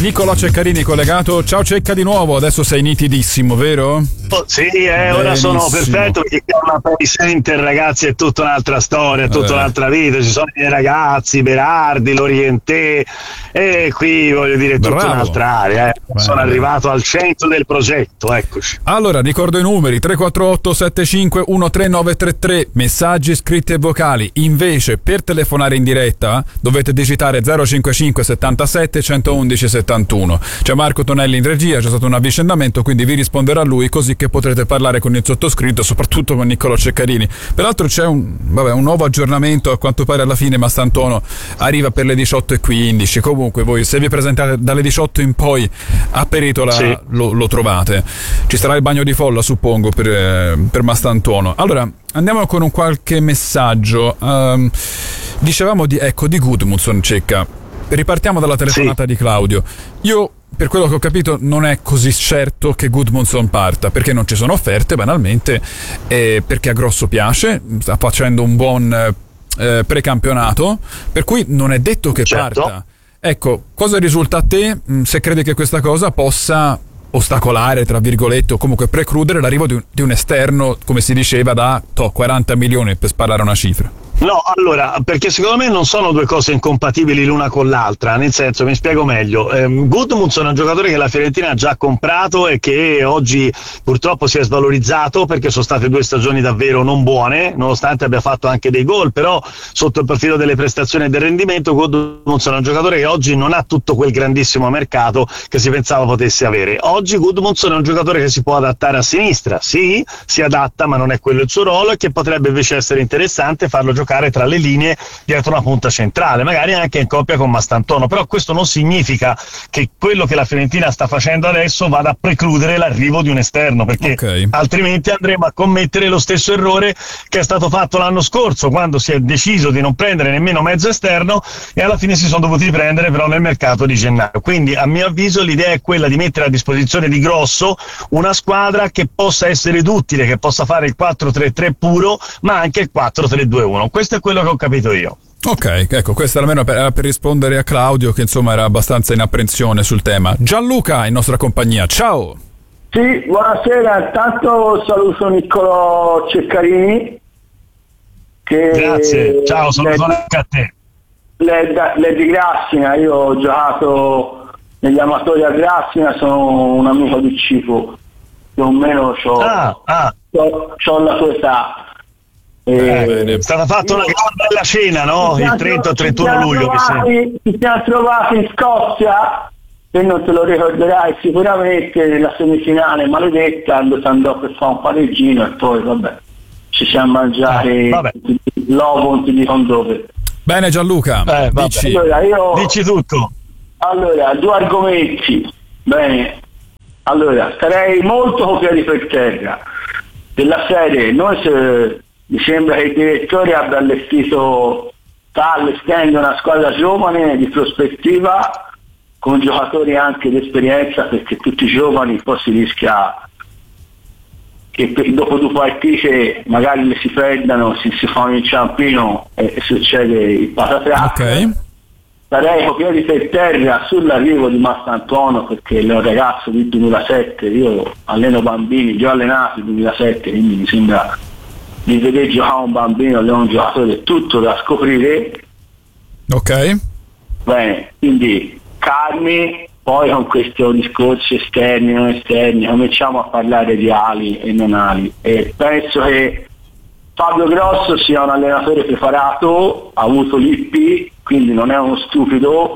Nicolò Ceccarini collegato. Ciao Cecca di nuovo, adesso sei nitidissimo, vero? Sì, ora sono perfetto, perché una Pay Center, ragazzi, è tutta un'altra storia, è tutta un'altra vita. Ci sono i miei ragazzi, Berardi, Lorientè, e qui voglio dire tutta un'altra area. Sono arrivato al centro del progetto, eccoci. Allora, ricordo i numeri: 348 75 13933, messaggi scritti e vocali. Invece, per telefonare in diretta dovete digitare 055 77 111 71. C'è Marco Tonelli in regia, c'è stato un avvicendamento, quindi vi risponderà lui, così che potrete parlare con il sottoscritto, soprattutto con Niccolò Ceccarini. Peraltro c'è un nuovo aggiornamento, a quanto pare alla fine Mastantuono arriva per le 18:15. Comunque voi, se vi presentate dalle 18 in poi a Peritola, sì, lo trovate. Ci sarà il bagno di folla, suppongo, per Mastantuono. Allora, andiamo con un qualche messaggio. Dicevamo di Gudmundsson, Cecca. Ripartiamo dalla telefonata di Claudio. Io, per quello che ho capito, non è così certo che Gudmundsson parta, perché non ci sono offerte, banalmente, perché a Grosso piace, sta facendo un buon precampionato, per cui non è detto che parta. Ecco, cosa risulta a te, se credi che questa cosa possa ostacolare, tra virgolette, o comunque precludere l'arrivo di un esterno, come si diceva, da 40 milioni, per sparare una cifra? No, allora, perché secondo me non sono due cose incompatibili l'una con l'altra, nel senso, mi spiego meglio. Gudmundsson è un giocatore che la Fiorentina ha già comprato e che oggi purtroppo si è svalorizzato, perché sono state 2 stagioni davvero non buone, nonostante abbia fatto anche dei gol, però sotto il profilo delle prestazioni e del rendimento Gudmundsson è un giocatore che oggi non ha tutto quel grandissimo mercato che si pensava potesse avere. Oggi Gudmundsson è un giocatore che si può adattare a sinistra, sì, si adatta, ma non è quello il suo ruolo, e che potrebbe invece essere interessante farlo giocare tra le linee dietro una punta centrale, magari anche in coppia con Mastantuono. Però questo non significa che quello che la Fiorentina sta facendo adesso vada a precludere l'arrivo di un esterno, perché altrimenti andremo a commettere lo stesso errore che è stato fatto l'anno scorso, quando si è deciso di non prendere nemmeno mezzo esterno e alla fine si sono dovuti prendere però nel mercato di gennaio. Quindi, a mio avviso, l'idea è quella di mettere a disposizione di Grosso una squadra che possa essere duttile, che possa fare il 4-3-3 puro, ma anche il 4-3-2-1. Questo è quello che ho capito io. Ok, ecco, questo almeno per rispondere a Claudio, che insomma era abbastanza in apprensione sul tema. Gianluca in nostra compagnia, ciao! Sì, buonasera, intanto saluto Niccolò Ceccarini. Grazie, ciao, saluto anche a te. Lei di Grassina, io ho giocato negli amatori a Grassina, sono un amico di Cipo, più o meno c'ho la tua età. È stata fatta una bella cena, no? Il 30-31 luglio ci siamo trovati in Scozia, e non te lo ricorderai sicuramente, nella semifinale maledetta, dove si andò per fare un pareggino e poi vabbè ci siamo mangiati l'ovo, non ti dico dove. Bene Gianluca, dici. Allora, dici tutto. Allora, 2 argomenti. Bene, allora sarei molto con piedi per terra della serie. Mi sembra che il direttore abbia allestito allestendo una squadra giovane di prospettiva, con giocatori anche di esperienza, perché tutti giovani poi si rischia che dopo 2 partite magari le si perdano, si fa un inciampino e succede il patatrac. Sarei con piedi per terra sull'arrivo di Mastantuono, perché è un ragazzo del 2007, io alleno bambini, li ho allenati nel 2007, quindi mi sembra di vedere giocare un bambino, è un giocatore tutto da scoprire. Ok. Bene, quindi calmi, poi con questo discorso esterni, non esterni, cominciamo a parlare di ali e non ali. E penso che Fabio Grosso sia un allenatore preparato, ha avuto l'IP, quindi non è uno stupido.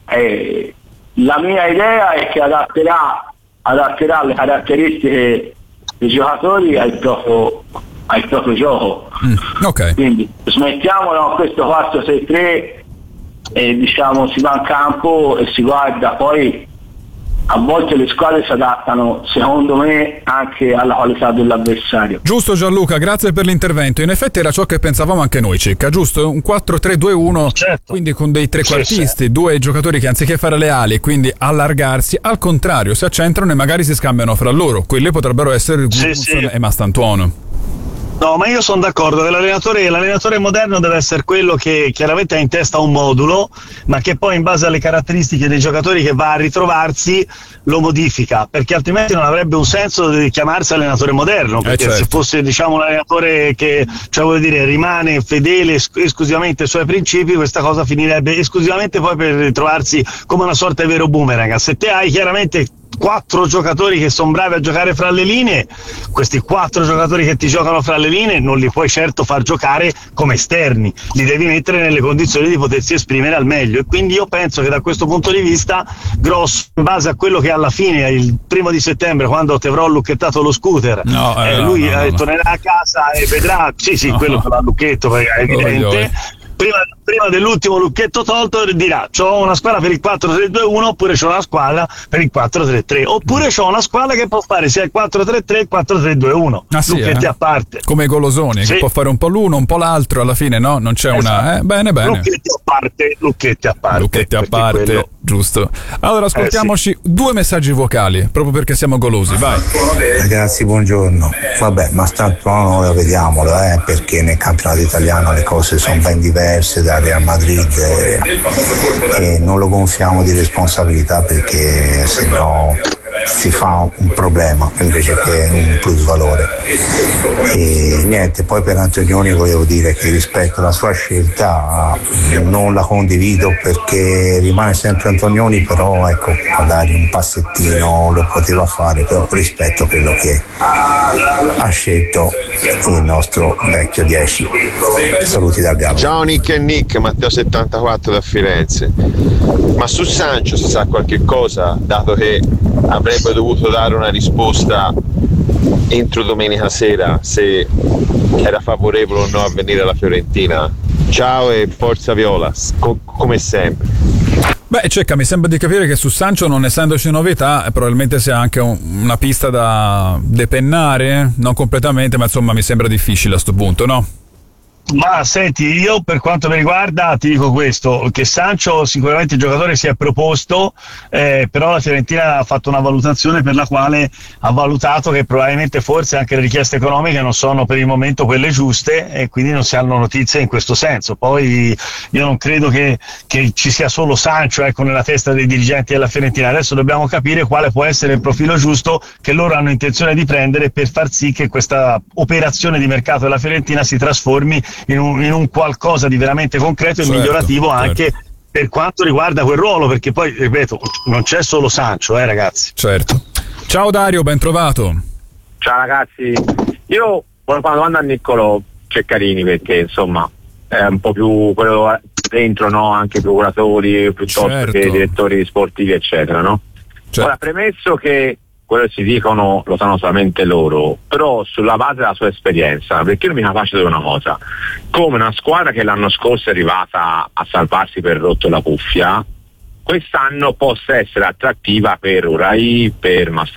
La mia idea è che adatterà le caratteristiche dei giocatori al proprio gioco. Quindi smettiamola con questo 4-6-3 e diciamo si va in campo e si guarda. Poi a volte le squadre si adattano, secondo me, anche alla qualità dell'avversario. Giusto Gianluca, grazie per l'intervento. In effetti era ciò che pensavamo anche noi, Cecca, giusto? Un 4-3-2-1, quindi con dei trequartisti, 2 giocatori che anziché fare le ali e quindi allargarsi, al contrario, si accentrano e magari si scambiano fra loro. Quelli potrebbero essere Gudmundsson e Mastantuono. No, ma io sono d'accordo che l'allenatore moderno deve essere quello che chiaramente ha in testa un modulo, ma che poi in base alle caratteristiche dei giocatori che va a ritrovarsi lo modifica, perché altrimenti non avrebbe un senso di chiamarsi allenatore moderno, perché certo. Se fosse, diciamo, un allenatore che, cioè, voglio dire, rimane fedele esclusivamente ai suoi principi, questa cosa finirebbe esclusivamente poi per ritrovarsi come una sorta di vero boomerang. Se te hai chiaramente 4 giocatori che sono bravi a giocare fra le linee, questi 4 giocatori che ti giocano fra le linee non li puoi certo far giocare come esterni, li devi mettere nelle condizioni di potersi esprimere al meglio, e quindi io penso che da questo punto di vista Gross, in base a quello che alla fine il 1 settembre, quando ti avrò lucchettato lo scooter, lui tornerà a casa e vedrà, quello con il lucchetto, perché è evidente. Prima dell'ultimo lucchetto tolto dirà: c'ho una squadra per il 4-3-2-1, oppure c'ho una squadra per il 4-3-3, oppure c'ho una squadra che può fare sia il 4-3-3 e il 4-3-2-1. Lucchetti a parte, come Golosoni, che può fare un po' l'uno un po' l'altro, alla fine no, non c'è una bene. Lucchetti a parte, quello... giusto. Allora ascoltiamoci 2 messaggi vocali, proprio perché siamo golosi. Vai. Ragazzi, buongiorno. Vabbè, ma tanto noi vediamolo, perché nel campionato italiano le cose sono ben diverse dal Real Madrid, e non lo gonfiamo di responsabilità, perché sennò si fa un problema invece che un plus valore. E niente, poi per Antonioni volevo dire che rispetto alla sua scelta non la condivido, perché rimane sempre Antonioni, però ecco, magari un passettino lo poteva fare, però rispetto a quello che ha scelto il nostro vecchio 10. Saluti da Gabbo. Ciao Nick e Nick, Matteo 74 da Firenze. Ma su Sancho si sa qualche cosa, dato che avrebbe dovuto dare una risposta entro domenica sera se era favorevole o no a venire alla Fiorentina? Ciao e forza Viola, come sempre. Beh, Cecca, mi sembra di capire che su Sancho, non essendoci novità, probabilmente sia anche una pista da depennare, non completamente, ma insomma mi sembra difficile a sto punto, no? Ma senti, io per quanto mi riguarda ti dico questo, che Sancho sicuramente il giocatore si è proposto, però la Fiorentina ha fatto una valutazione per la quale ha valutato che probabilmente forse anche le richieste economiche non sono per il momento quelle giuste, e quindi non si hanno notizie in questo senso. Poi io non credo che ci sia solo Sancho, ecco, nella testa dei dirigenti della Fiorentina. Adesso dobbiamo capire quale può essere il profilo giusto che loro hanno intenzione di prendere per far sì che questa operazione di mercato della Fiorentina si trasformi in un qualcosa di veramente concreto e migliorativo anche per quanto riguarda quel ruolo, perché poi, ripeto, non c'è solo Sancho, ragazzi. Certo. Ciao Dario, ben trovato. Ciao ragazzi, io volevo fare una domanda a Niccolò Ceccarini, perché insomma è un po' più quello dentro, no? Anche procuratori piuttosto che direttori sportivi, eccetera, no? Ora, premesso che quello che si dicono lo sanno solamente loro, però sulla base della sua esperienza, perché io non mi capace di una cosa: come una squadra che l'anno scorso è arrivata a salvarsi per rotto la cuffia, quest'anno possa essere attrattiva per Urai, per